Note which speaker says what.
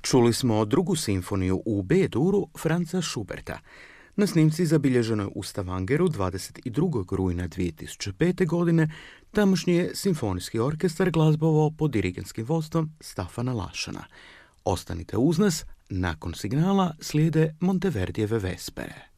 Speaker 1: Čuli smo drugu simfoniju u B-duru Franza Schuberta. Na snimci zabilježenoj u Stavangeru 22. rujna 2005. godine tamošnji je simfonijski orkestar glazbovao pod dirigentskim vodstvom Staffana Lašana. Ostanite uz nas, nakon signala slijede Monteverdijeve Vespere.